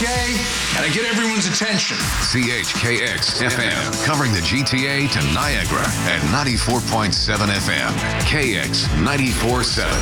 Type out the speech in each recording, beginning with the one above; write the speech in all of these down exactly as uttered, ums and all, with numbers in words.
okay? Gotta get everyone's attention. C H K X F M, covering the G T A to Niagara at ninety-four point seven F M. K X ninety-four point seven.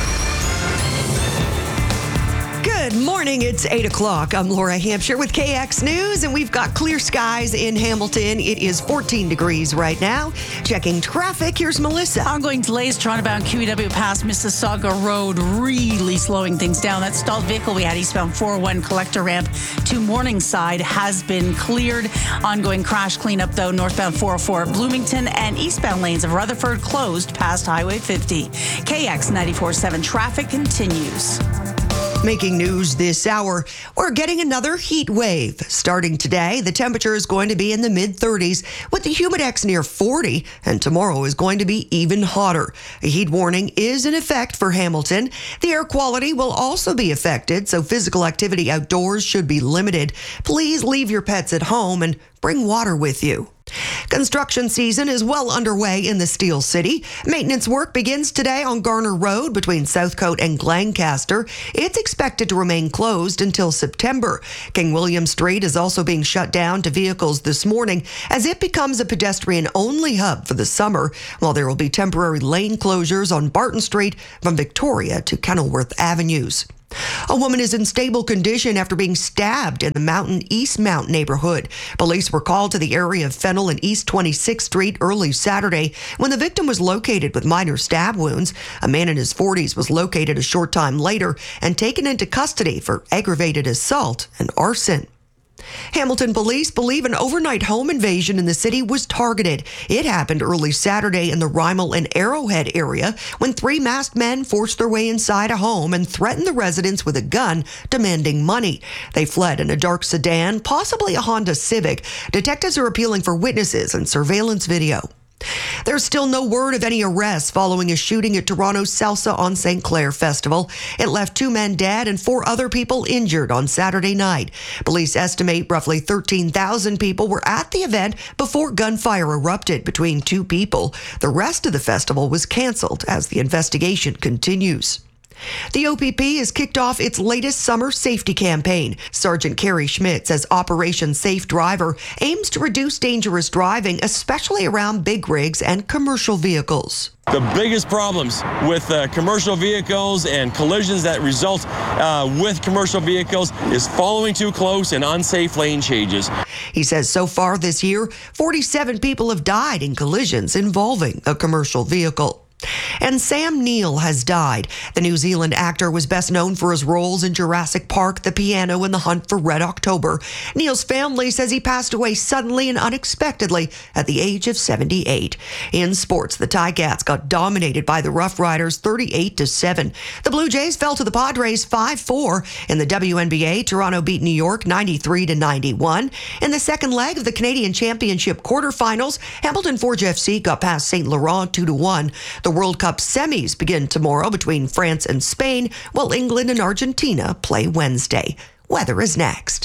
Good morning. It's eight o'clock. I'm Laura Hampshire with K X News, and we've got clear skies in Hamilton. It is fourteen degrees right now. Checking traffic, here's Melissa. Ongoing delays, Toronto-bound Q E W past Mississauga Road, really slowing things down. That stalled vehicle we had eastbound four oh one collector ramp to Morningside has been cleared. Ongoing crash cleanup, though, northbound four oh four at Bloomington and eastbound lanes of Rutherford closed past Highway fifty. K X ninety-four point seven traffic continues. Making news this hour, we're getting another heat wave. Starting today, the temperature is going to be in the mid thirties with the humidex near forty, and tomorrow is going to be even hotter. A heat warning is in effect for Hamilton. The air quality will also be affected, so physical activity outdoors should be limited. Please leave your pets at home and bring water with you. Construction season is well underway in the Steel City. Maintenance work begins today on Garner Road between Southcote and Glancaster. It's expected to remain closed until September. King William Street is also being shut down to vehicles this morning as it becomes a pedestrian-only hub for the summer, while there will be temporary lane closures on Barton Street from Victoria to Kenilworth Avenues. A woman is in stable condition after being stabbed in the Mountain Eastmount neighborhood. Police were called to the area of Fennel and East twenty-sixth Street early Saturday when the victim was located with minor stab wounds. A man in his forties was located a short time later and taken into custody for aggravated assault and arson. Hamilton police believe an overnight home invasion in the city was targeted. It happened early Saturday in the Rymel and Arrowhead area when three masked men forced their way inside a home and threatened the residents with a gun, demanding money. They fled in a dark sedan, possibly a Honda Civic. Detectives are appealing for witnesses and surveillance video. There's still no word of any arrests following a shooting at Toronto's Salsa on Saint Clair Festival. It left two men dead and four other people injured on Saturday night. Police estimate roughly thirteen thousand people were at the event before gunfire erupted between two people. The rest of the festival was canceled as the investigation continues. The O P P has kicked off its latest summer safety campaign. Sergeant Carrie Schmidt says Operation Safe Driver aims to reduce dangerous driving, especially around big rigs and commercial vehicles. The biggest problems with uh, commercial vehicles and collisions that result uh, with commercial vehicles is following too close and unsafe lane changes. He says so far this year, forty-seven people have died in collisions involving a commercial vehicle. And Sam Neill has died. The New Zealand actor was best known for his roles in Jurassic Park, The Piano, and The Hunt for Red October. Neill's family says he passed away suddenly and unexpectedly at the age of seventy-eight. In sports, the Ticats got dominated by the Rough Riders thirty-eight to seven. The Blue Jays fell to the Padres five four. In the W N B A, Toronto beat New York ninety-three to ninety-one. In the second leg of the Canadian Championship quarterfinals, Hamilton Forge F C got past Saint Laurent two to one. The World Cup semis begin tomorrow between France and Spain, while England and Argentina play Wednesday. Weather is next.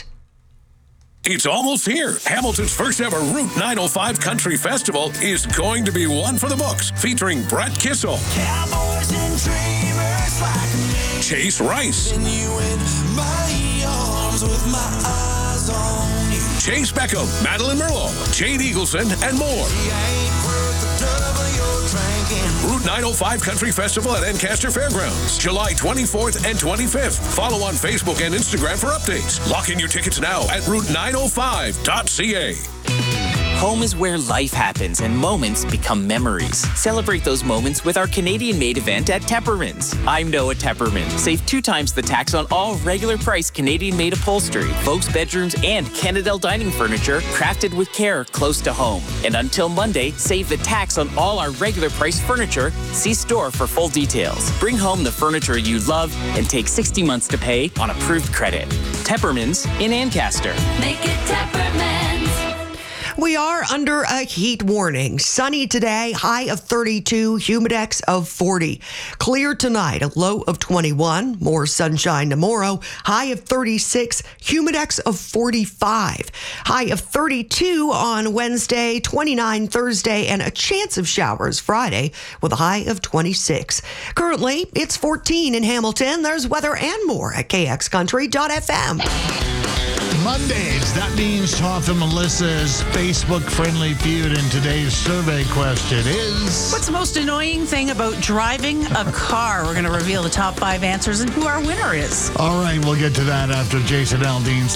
It's almost here. Hamilton's first ever Route nine oh five Country Festival is going to be one for the books, featuring Brett Kissel, Cowboys and dreamers like me. Chase Rice, And you in my arms with my eyes on you. Chase Beckham, Madeline Merlo, Jade Eagleson, and more. She ain't worth the trouble you're drinking. Route nine oh five Country Festival at Ancaster Fairgrounds, July twenty-fourth and twenty-fifth. Follow on Facebook and Instagram for updates. Lock in your tickets now at route nine oh five dot c a. Home is where life happens and moments become memories. Celebrate those moments with our Canadian-made event at Tepperman's. I'm Noah Tepperman. Save two times the tax on all regular price Canadian-made upholstery, folks bedrooms, and Canadel dining furniture crafted with care close to home. And until Monday, save the tax on all our regular price furniture. See store for full details. Bring home the furniture you love and take sixty months to pay on approved credit. Tepperman's in Ancaster. Make it Tepperman's. We are under a heat warning. Sunny today, high of thirty-two, humidex of forty. Clear tonight, a low of twenty-one. More sunshine tomorrow, high of thirty-six, humidex of forty-five. High of thirty-two on Wednesday, twenty-nine Thursday, and a chance of showers Friday with a high of twenty-six. Currently, it's fourteen in Hamilton. There's weather and more at k x country dot f m. Mondays. That means Toth and Melissa's Facebook-friendly feud, and today's survey question is... What's the most annoying thing about driving a car? We're going to reveal the top five answers and who our winner is. All right, we'll get to that after Jason Aldean's